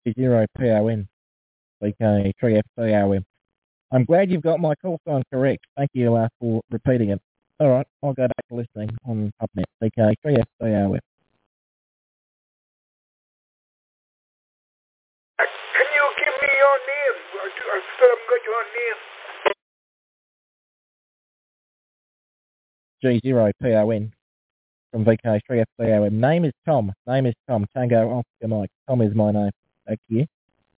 0 PON, VK 3F COM. I'm glad you've got my call sign correct. Thank you for repeating it. All right, I'll go back to listening on PubNet, VK 3F COM. Can you give me your name? I still haven't got your G name. 0 PON from VK 3F COM. Name is Tom. Tango Oscar Mike. Tom is my name. Thank you.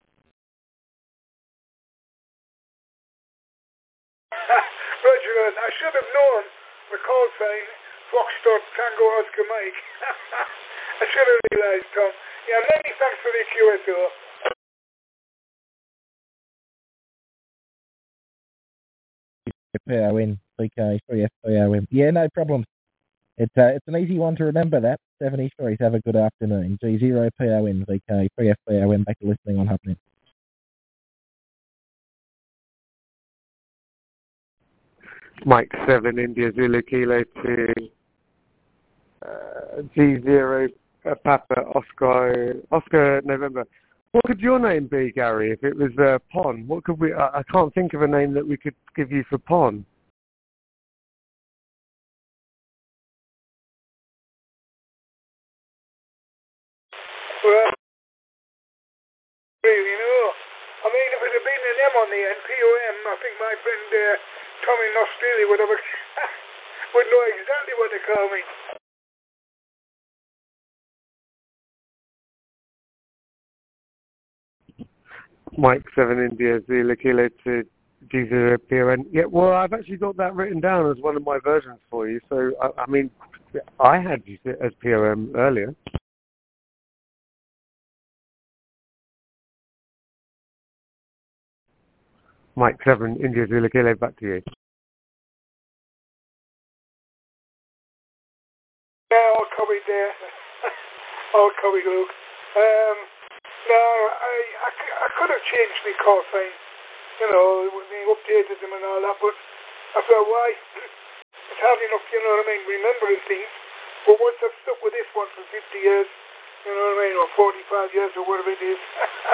Roger, I should have known the call sign Foxtrot Tango Oscar Mike. I should have realised, Tom. Yeah, many thanks for the QSO. PON, VK 3F COM. Yeah, no problems. It's an easy one to remember that. 73. Have a good afternoon. G0 PON, VK 3F COM. Back to listening on HubNet. Mike 7, India Zulu Kilo to G0 Papa Oscar November. What could your name be, Gary, if it was Pon? What could we? I can't think of a name that we could give you for Pon. Well, really, I mean, if it had been an M on the end, POM, I think my friend Tom in Australia would know exactly what to call me. Mike 7 India Zulu Kilo to G0 PON. Yeah, well, I've actually got that written down as one of my versions for you. So, I mean, I had used it as POM earlier. Mike 7 India Zulu Kilo, back to you. Yeah, all covered there. All covered, Luke. No, I could have changed my call sign, they updated them and all that, but I thought, why? It's hard enough, remembering things. But once I've stuck with this one for 50 years, or 45 years or whatever it is,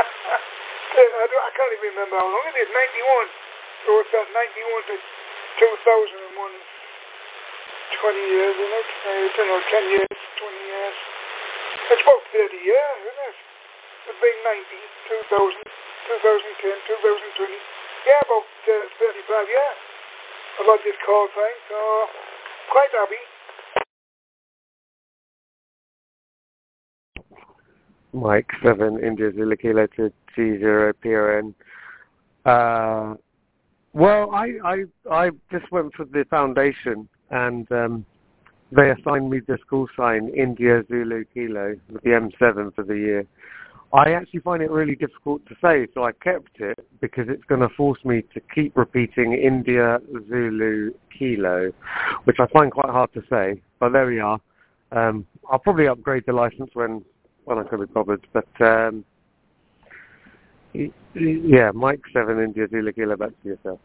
I can't even remember how long it is, 91. So what's that, 91 to 2001, 20 years, isn't it? I don't know, 10 years, 20 years. It's about 30 years, isn't it? It's been 90, 2000, 2010, 2020. Yeah, about 35 years. I've had this call sign, so quite happy. Mike 7 India Zulu Kilo to G0 PON. Well, I just went for the foundation and they assigned me the school sign India Zulu Kilo with the M7 for the year. I actually find it really difficult to say, so I kept it because it's going to force me to keep repeating India Zulu Kilo, which I find quite hard to say, but there we are. I'll probably upgrade the license when I can be bothered, but yeah, Mike 7 India Zulu Kilo, back to yourself.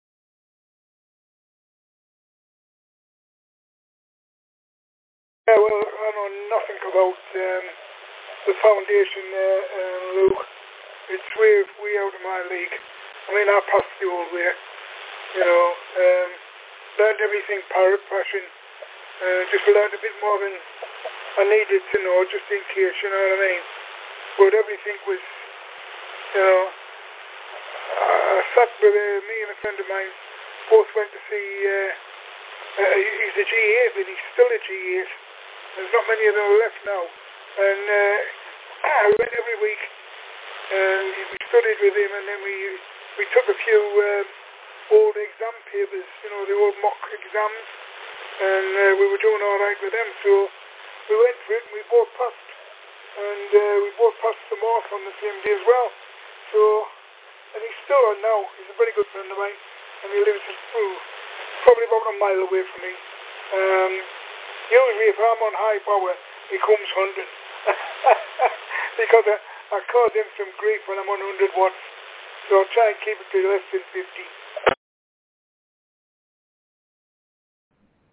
Yeah, well, I know nothing about the foundation there, Luke. It's way out of my league. I mean, I passed the old way, learned everything pirate fashion, just learned a bit more than I needed to know, just in case, you know what I mean? But everything was, I sat with me and a friend of mine, both went to see, he's a G8, but he's still a G8. There's not many of them left now. And I went every week, and we studied with him, and then we took a few old exam papers, the old mock exams, and we were doing all right with them. So we went for it, and we both passed. And we both passed the mark on the same day as well. So, and he's still on now. He's a very good friend of mine, and he lives probably about a mile away from me. Usually if I'm on high power, he comes 100. Because I cause him some grief when I'm on 100 watts. So I'll try and keep it to less than 50.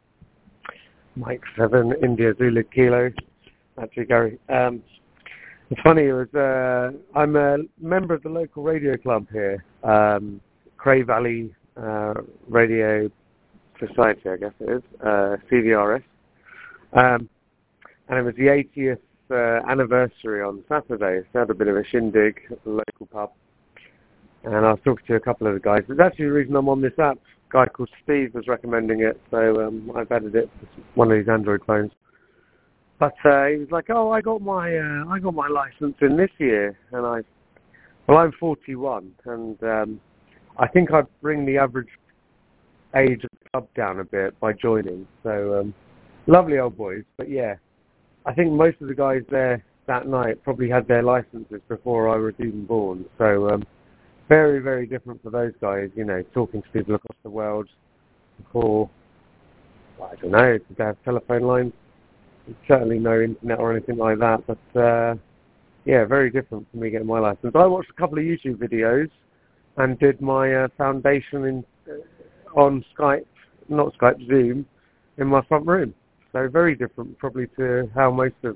Mike 7 India Zulu Kilo. Actually, Gary. It's funny, I'm a member of the local radio club here, Cray Valley Radio Society, I guess it is, CVRS. And it was the 80th anniversary on Saturday, so I had a bit of a shindig at the local pub. And I was talking to a couple of the guys. It's actually the reason I'm on this app. A guy called Steve was recommending it, so I've added it to one of these Android phones. But he was like, "Oh, I got my license in this year," and I'm 41, and I think I'd bring the average age of the club down a bit by joining. So lovely old boys, but yeah, I think most of the guys there that night probably had their licenses before I was even born. So very, very different for those guys, you know, talking to people across the world before, I don't know, did they have telephone lines? Certainly no internet or anything like that, but yeah, very different for me getting my license. I watched a couple of YouTube videos and did my foundation on Skype, not Skype, Zoom, in my front room. So very different probably to how most of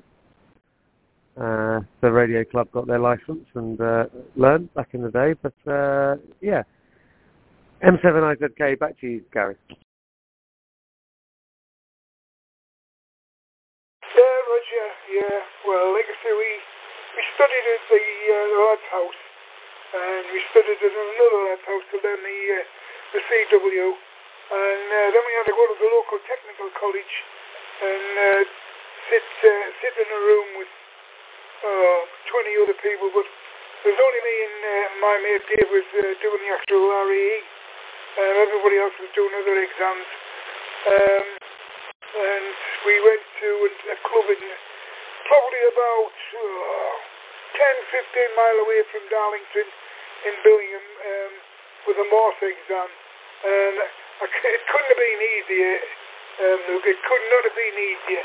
the radio club got their license and learned back in the day. But yeah, M7IZK, back to you, Gary. Yeah, Roger, yeah. Well, like I say, we studied at the lad's house, and we studied at another lad's house, and then the CW, and then we had to go to the local technical college and sit in a room with 20 other people, but there was only me and my mate Dave was doing the actual RAE. Everybody else was doing other exams. And we went to a club in probably about 10-15 mile away from Darlington in Billingham with a Morse exam. And it couldn't have been easier, Luke. It could not have been easier.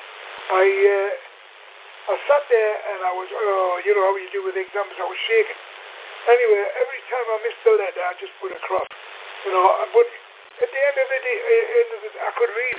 I sat there and I was, you know how you do with exams, I was shaking. Anyway, every time I missed a letter, I just put a cross. You know, but at the end of it, I could read